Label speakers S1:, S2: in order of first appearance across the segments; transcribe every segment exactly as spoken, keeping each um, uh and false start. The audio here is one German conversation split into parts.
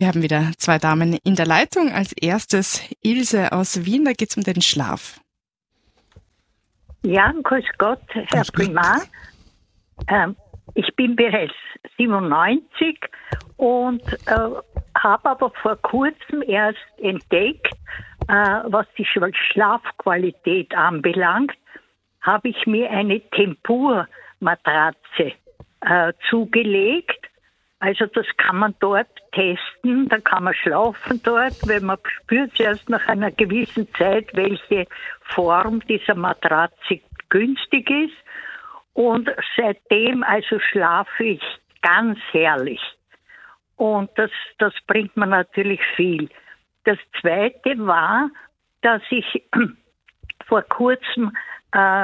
S1: Wir haben wieder zwei Damen in der Leitung. Als erstes Ilse aus Wien, da geht es um den Schlaf.
S2: Ja, grüß Gott, Herr Primar. Ähm, ich bin bereits siebenundneunzig und äh, habe aber vor kurzem erst entdeckt, äh, was die Schlafqualität anbelangt, habe ich mir eine Tempur-Matratze äh, zugelegt. Also das kann man dort testen, da kann man schlafen dort, weil man spürt erst nach einer gewissen Zeit, welche Form dieser Matratze günstig ist. Und seitdem also schlafe ich ganz herrlich. Und das, das bringt mir natürlich viel. Das Zweite war, dass ich vor kurzem äh,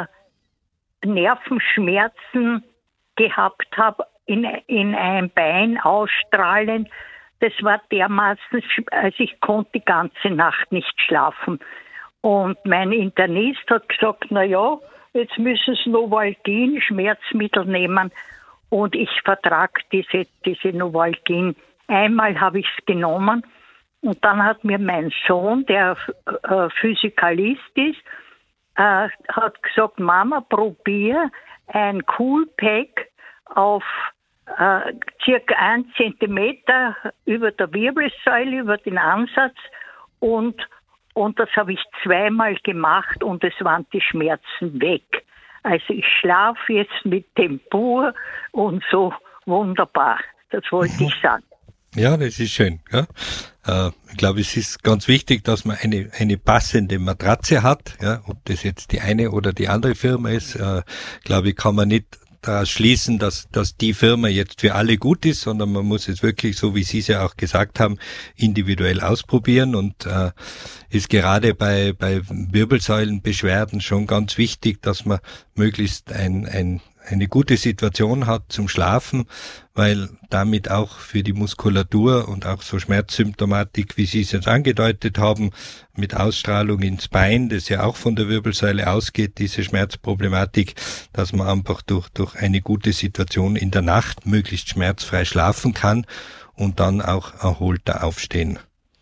S2: Nervenschmerzen gehabt habe, in, in ein Bein ausstrahlen. Das war dermaßen, also ich konnte die ganze Nacht nicht schlafen. Und mein Internist hat gesagt, na ja, jetzt müssen Sie Novalgin, Schmerzmittel nehmen. Und ich vertrage diese, diese Novalgin. Einmal habe ich es genommen und dann hat mir mein Sohn, der äh, Physikalist ist, äh, hat gesagt, Mama, probier ein Coolpack auf äh, circa ein Zentimeter über der Wirbelsäule, über den Ansatz und, und das habe ich zweimal gemacht und es waren die Schmerzen weg. Also ich schlafe jetzt mit Tempur und so wunderbar. Das wollte ich sagen.
S3: Ja, das ist schön. Ja. Äh, ich glaube, es ist ganz wichtig, dass man eine eine passende Matratze hat. Ja, ob das jetzt die eine oder die andere Firma ist, äh, glaube ich, kann man nicht daraus schließen, dass dass die Firma jetzt für alle gut ist, sondern man muss es wirklich, so wie Sie es ja auch gesagt haben, individuell ausprobieren und äh, ist gerade bei bei Wirbelsäulenbeschwerden schon ganz wichtig, dass man möglichst ein ein eine gute Situation hat zum Schlafen, weil damit auch für die Muskulatur und auch so Schmerzsymptomatik, wie Sie es jetzt angedeutet haben, mit Ausstrahlung ins Bein, das ja auch von der Wirbelsäule ausgeht, diese Schmerzproblematik, dass man einfach durch, durch eine gute Situation in der Nacht möglichst schmerzfrei schlafen kann und dann auch erholter aufstehen.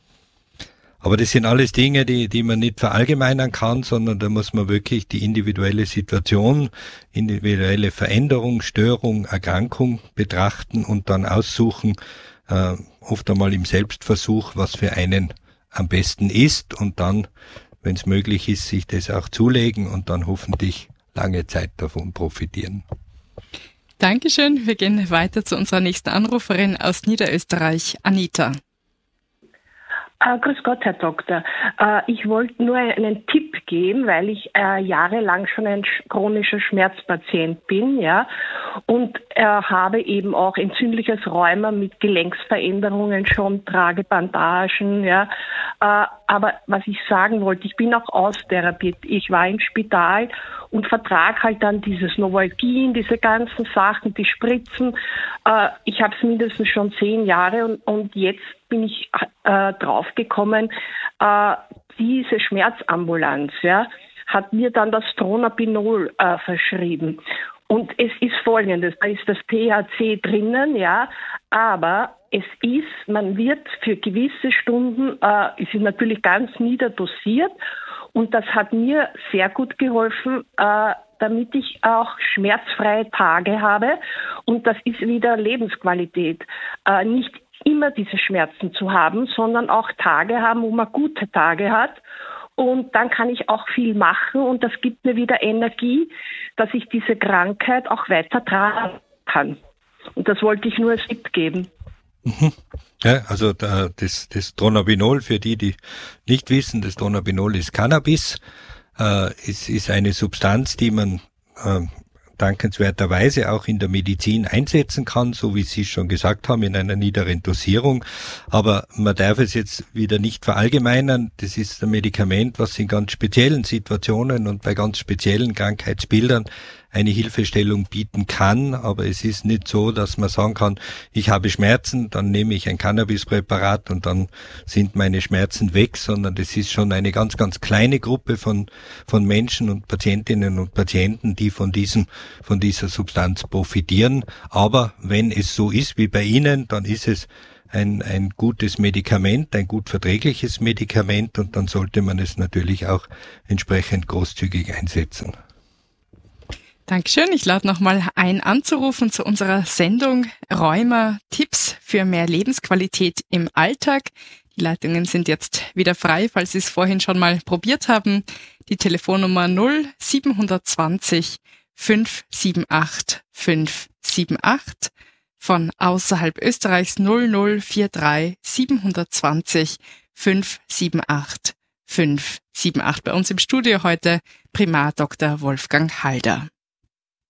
S3: Aber das sind alles Dinge, die, die man nicht verallgemeinern kann, sondern da muss man wirklich die individuelle Situation, individuelle Veränderung, Störung, Erkrankung betrachten und dann aussuchen, äh, oft einmal im Selbstversuch, was für einen am besten ist und dann, wenn es möglich ist, sich das auch zulegen und dann hoffentlich lange Zeit davon profitieren.
S1: Dankeschön. Wir gehen weiter zu unserer nächsten Anruferin aus Niederösterreich, Anita.
S4: Uh, grüß Gott, Herr Doktor. Uh, ich wollte nur einen Tipp geben, weil ich uh, jahrelang schon ein sch- chronischer Schmerzpatient bin, ja, und uh, habe eben auch entzündliches Rheuma mit Gelenksveränderungen schon, trage Bandagen, ja. Uh, aber was ich sagen wollte, ich bin auch austherapiert. Ich war im Spital und vertrage halt dann dieses Novalgin, diese ganzen Sachen, die Spritzen. Uh, ich habe es mindestens schon zehn Jahre und, und jetzt bin ich äh, draufgekommen, äh, diese Schmerzambulanz, ja, hat mir dann das Dronabinol äh, verschrieben. Und es ist Folgendes, da ist das T H C drinnen, ja, aber es ist, man wird für gewisse Stunden, äh, es ist natürlich ganz niederdosiert und das hat mir sehr gut geholfen, äh, damit ich auch schmerzfreie Tage habe und das ist wieder Lebensqualität. Äh, nicht immer diese Schmerzen zu haben, sondern auch Tage haben, wo man gute Tage hat. Und dann kann ich auch viel machen und das gibt mir wieder Energie, dass ich diese Krankheit auch weiter tragen kann. Und das wollte ich nur als Tipp geben.
S3: Mhm. Ja, also da, das, das Dronabinol, für die, die nicht wissen, das Dronabinol ist Cannabis, äh, ist, ist eine Substanz, die man äh, dankenswerterweise auch in der Medizin einsetzen kann, so wie Sie schon gesagt haben, in einer niederen Dosierung. Aber man darf es jetzt wieder nicht verallgemeinern. Das ist ein Medikament, was in ganz speziellen Situationen und bei ganz speziellen Krankheitsbildern eine Hilfestellung bieten kann, aber es ist nicht so, dass man sagen kann, ich habe Schmerzen, dann nehme ich ein Cannabispräparat und dann sind meine Schmerzen weg, sondern das ist schon eine ganz, ganz kleine Gruppe von von Menschen und Patientinnen und Patienten, die von diesem von dieser Substanz profitieren. Aber wenn es so ist wie bei Ihnen, dann ist es ein, ein gutes Medikament, ein gut verträgliches Medikament, und dann sollte man es natürlich auch entsprechend großzügig einsetzen.
S1: Dankeschön. Ich lade nochmal ein, anzurufen zu unserer Sendung Rheuma Tipps für mehr Lebensqualität im Alltag. Die Leitungen sind jetzt wieder frei, falls Sie es vorhin schon mal probiert haben. Die Telefonnummer null sieben zwei null fünf sieben acht fünf sieben acht. Von außerhalb Österreichs null null vier drei sieben zwei null fünf sieben acht fünf sieben acht. Bei uns im Studio heute Primar Doktor Wolfgang Halder.